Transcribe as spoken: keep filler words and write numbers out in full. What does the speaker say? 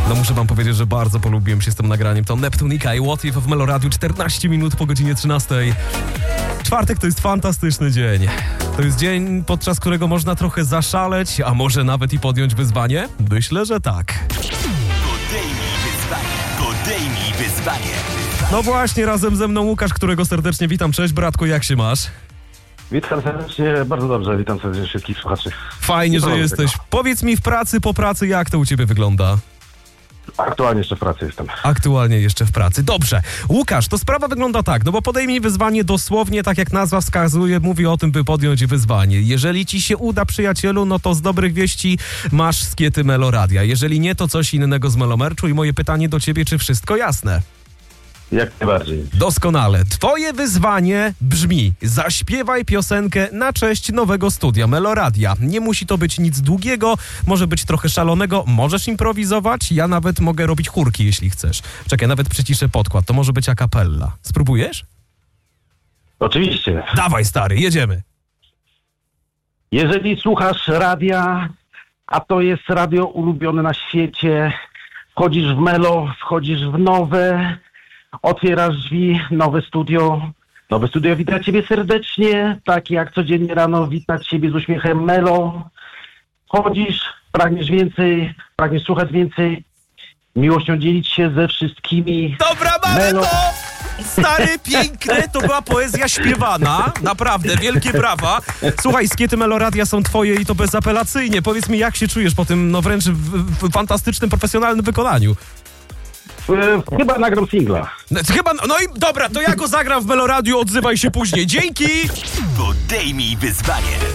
No muszę wam powiedzieć, że bardzo polubiłem się z tym nagraniem. To Neptunika i What If w Meloradiu, czternaście minut po godzinie trzynastej. Czwartek to jest fantastyczny dzień. To jest dzień, podczas którego można trochę zaszaleć, a może nawet i podjąć wyzwanie? Myślę, że tak. Podejmij wyzwanie. Podejmij wyzwanie. No właśnie, razem ze mną Łukasz, którego serdecznie witam. Cześć bratku, jak się masz? Witam serdecznie, bardzo dobrze, witam serdecznie wszystkich słuchaczy. Fajnie, że jesteś. Powiedz mi w pracy, po pracy, jak to u ciebie wygląda? Aktualnie jeszcze w pracy jestem. Aktualnie jeszcze w pracy. Dobrze. Łukasz, to sprawa wygląda tak, no bo podejmij wyzwanie dosłownie, tak jak nazwa wskazuje, mówi o tym, by podjąć wyzwanie. Jeżeli ci się uda, przyjacielu, no to z dobrych wieści masz skiety Meloradia. Jeżeli nie, to coś innego z Melomerczu i moje pytanie do ciebie, czy wszystko jasne? Jak najbardziej. Doskonale. Twoje wyzwanie brzmi: zaśpiewaj piosenkę na cześć nowego studia Meloradia. Nie musi to być nic długiego, może być trochę szalonego, możesz improwizować, ja nawet mogę robić chórki, jeśli chcesz. Czekaj, nawet przyciszę podkład, to może być a cappella. Spróbujesz? Oczywiście. Dawaj stary, jedziemy. Jeżeli słuchasz radia, a to jest radio ulubione na świecie, wchodzisz w Melo, wchodzisz w nowe, otwierasz drzwi, nowe studio. Nowe studio wita ciebie serdecznie, tak jak codziennie rano wita ciebie z uśmiechem Melo. Wchodzisz, pragniesz więcej, pragniesz słuchać więcej, miłością dzielić się ze wszystkimi. Dobra, mamy Melo. to! Stary, piękne, to była poezja śpiewana. Naprawdę, wielkie brawa. Słuchaj, skiety Meloradia są twoje i to bezapelacyjnie. Powiedz mi, jak się czujesz po tym, no wręcz w, w fantastycznym, profesjonalnym wykonaniu? E, chyba nagram singla. No, chyba, no i dobra, to ja go zagram w Meloradiu, odzywaj się później. Dzięki! Podejmij wyzwanie.